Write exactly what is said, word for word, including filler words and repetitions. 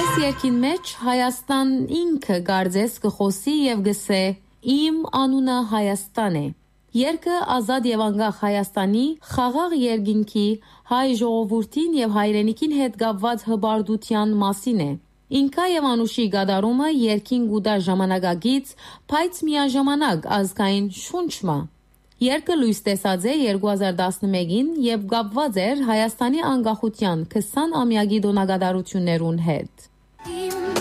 Այս երկին մեջ Հայաստան ինքը գարձես կխոսի եւ գսե իմ անունը Հայաստան է։ Երկը ազատ եւ անկախ Հայաստանի խաղաղ երկինքի հայ ժողովրդին եւ հայրենիքին հետ կապված հբարդության մասին է։ Ինքա եւ անուշի գադարումը երկին գուտա ժամանակագից, բայց միաժամանակ ազգային շունչմա։ Երկը լույս տեսած է երկու հազար տասնմեկին եւ կապված էր Հայաստանի անկախության քսան ամյակի տոնագադարություններուն հետ։